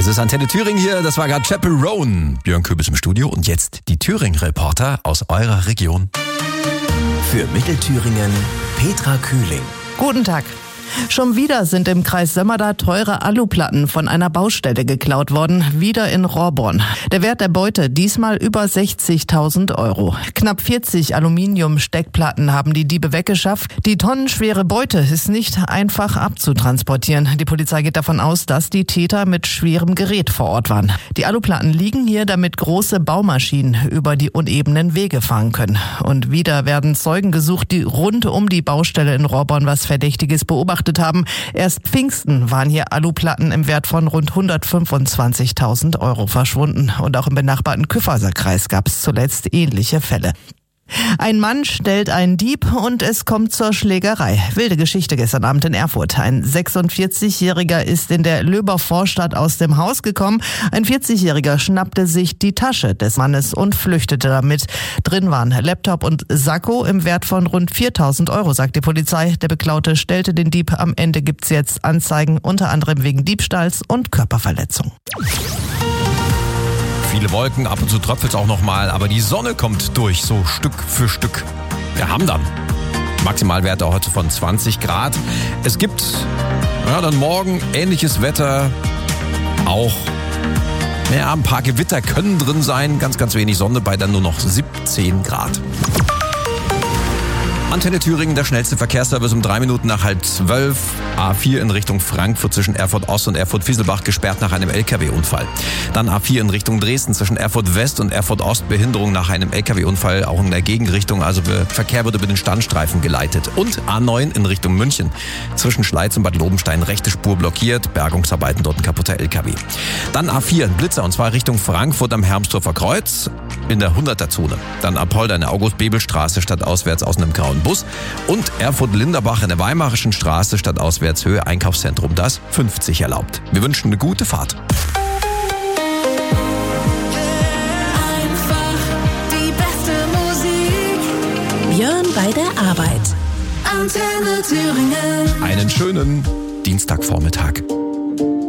Es ist Antenne Thüringen hier, das war gerade Chapel Roan. Björn Köbis im Studio und jetzt die Thüringen-Reporter aus eurer Region. Für Mittelthüringen Petra Kühling. Guten Tag. Schon wieder sind im Kreis Sömmerda teure Aluplatten von einer Baustelle geklaut worden, wieder in Rohrborn. Der Wert der Beute diesmal über 60.000 €. Knapp 40 Aluminium-Steckplatten haben die Diebe weggeschafft. Die tonnenschwere Beute ist nicht einfach abzutransportieren. Die Polizei geht davon aus, dass die Täter mit schwerem Gerät vor Ort waren. Die Aluplatten liegen hier, damit große Baumaschinen über die unebenen Wege fahren können. Und wieder werden Zeugen gesucht, die rund um die Baustelle in Rohrborn was Verdächtiges beobachtet haben. Erst Pfingsten waren hier Aluplatten im Wert von rund 125.000 € verschwunden. Und auch im benachbarten Kyffhäuser Kreis gab es zuletzt ähnliche Fälle. Ein Mann stellt einen Dieb und es kommt zur Schlägerei. Wilde Geschichte gestern Abend in Erfurt. Ein 46-Jähriger ist in der Löber Vorstadt aus dem Haus gekommen. Ein 40-Jähriger schnappte sich die Tasche des Mannes und flüchtete damit. Drin waren Laptop und Sakko im Wert von rund 4.000 €, sagt die Polizei. Der Beklaute stellte den Dieb. Am Ende gibt's jetzt Anzeigen, unter anderem wegen Diebstahls und Körperverletzung. Viele Wolken, ab und zu tröpfelt es auch nochmal, aber die Sonne kommt durch, so Stück für Stück. Wir haben dann Maximalwerte heute von 20 Grad. Es gibt dann morgen ähnliches Wetter, auch ein paar Gewitter können drin sein, ganz, ganz wenig Sonne bei dann nur noch 17 Grad. Antenne Thüringen, der schnellste Verkehrsservice um 3 Minuten nach 11:30. A4 in Richtung Frankfurt zwischen Erfurt Ost und Erfurt Fieselbach gesperrt nach einem LKW-Unfall. Dann A4 in Richtung Dresden zwischen Erfurt West und Erfurt Ost Behinderung nach einem LKW-Unfall, auch in der Gegenrichtung, also Verkehr wird über den Standstreifen geleitet. Und A9 in Richtung München zwischen Schleiz und Bad Lobenstein rechte Spur blockiert, Bergungsarbeiten dort ein kaputter LKW. Dann A4 ein Blitzer und zwar Richtung Frankfurt am Hermsdorfer Kreuz in der 100er-Zone. Dann Apolda in der August-Bebel-Straße stadtauswärts aus einem grauen Bus und Erfurt-Linderbach in der Weimarischen Straße stadtauswärts Höhe Einkaufszentrum, das 50 erlaubt. Wir wünschen eine gute Fahrt. Einfach die beste Musik. Björn bei der Arbeit. Antenne Thüringen. Einen schönen Dienstagvormittag.